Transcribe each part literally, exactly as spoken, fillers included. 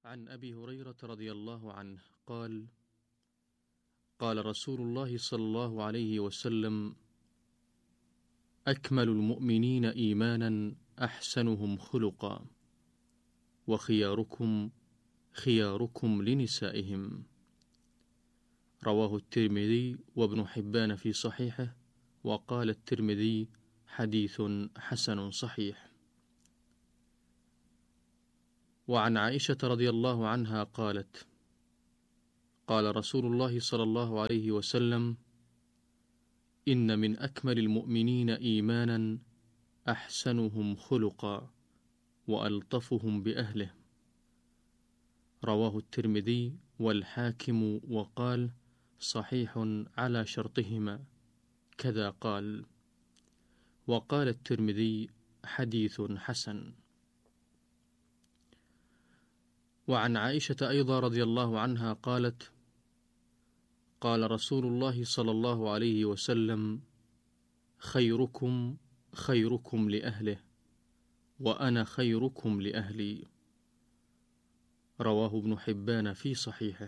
عن أبي هريرة رضي الله عنه قال: قال رسول الله صلى الله عليه وسلم: أكمل المؤمنين إيمانا أحسنهم خلقا، وخياركم خياركم لنسائهم. رواه الترمذي وابن حبان في صحيحه، وقال الترمذي: حديث حسن صحيح. وعن عائشة رضي الله عنها قالت: قال رسول الله صلى الله عليه وسلم: إن من أكمل المؤمنين إيمانا أحسنهم خلقا، وألطفهم بأهله. رواه الترمذي والحاكم، وقال: صحيح على شرطهما، كذا قال. وقال الترمذي: حديث حسن. وعن عائشة أيضا رضي الله عنها قالت: قال رسول الله صلى الله عليه وسلم: خيركم خيركم لأهله، وأنا خيركم لأهلي. رواه ابن حبان في صحيحه.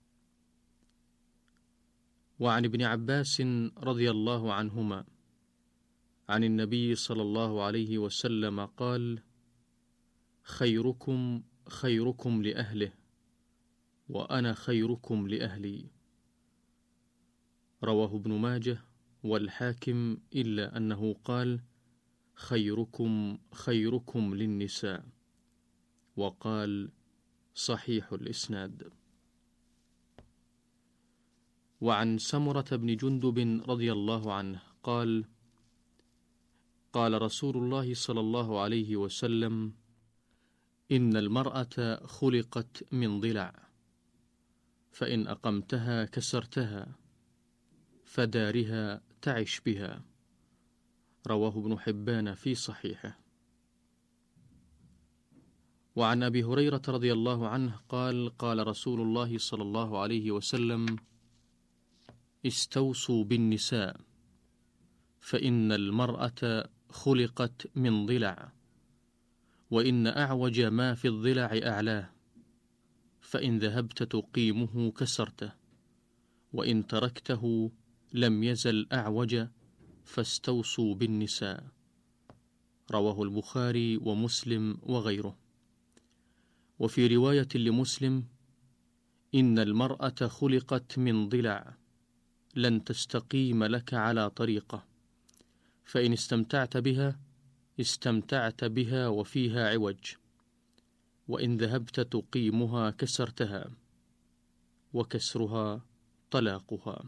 وعن ابن عباس رضي الله عنهما عن النبي صلى الله عليه وسلم قال: خيركم خيركم لأهله، وأنا خيركم لأهلي. رواه ابن ماجه والحاكم، إلا أنه قال: خيركم خيركم للنساء، وقال: صحيح الإسناد. وعن سمرة بن جندب رضي الله عنه قال: قال رسول الله صلى الله عليه وسلم: إن المرأة خلقت من ضلع، فإن أقمتها كسرتها، فدارها تعش بها. رواه ابن حبان في صحيحه. وعن أبي هريرة رضي الله عنه قال: قال رسول الله صلى الله عليه وسلم: استوصوا بالنساء، فإن المرأة خلقت من ضلع، وإن أعوج ما في الضلع أعلاه، فإن ذهبت تقيمه كسرته، وإن تركته لم يزل أعوج، فاستوصوا بالنساء. رواه البخاري ومسلم وغيره. وفي رواية لمسلم: إن المرأة خلقت من ضلع، لن تستقيم لك على طريقة، فإن استمتعت بها استمتعت بها وفيها عوج، وإن ذهبت تقيمها كسرتها، وكسرها طلاقها.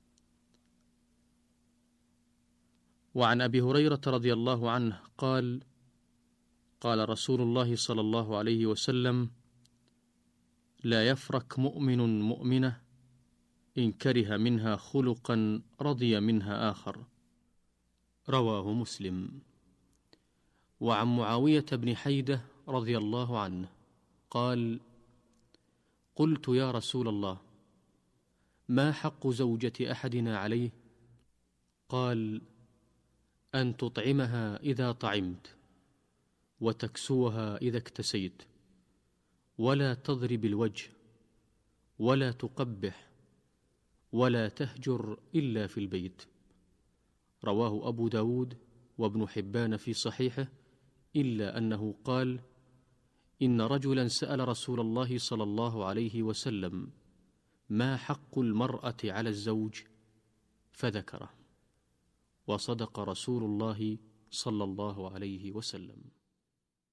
وعن أبي هريرة رضي الله عنه قال: قال رسول الله صلى الله عليه وسلم: لا يفرك مؤمن مؤمنة إن كره منها خلقا رضي منها آخر. رواه مسلم. وعن معاوية بن حيدة رضي الله عنه قال: قلت يا رسول الله، ما حق زوجة أحدنا عليه؟ قال: أن تطعمها إذا طعمت، وتكسوها إذا اكتسيت، ولا تضرب الوجه، ولا تقبح، ولا تهجر إلا في البيت. رواه أبو داود وابن حبان في صحيحه، إلا أنه قال: إن رجلا سأل رسول الله صلى الله عليه وسلم: ما حق المرأة على الزوج؟ فذكره، وصدق رسول الله صلى الله عليه وسلم.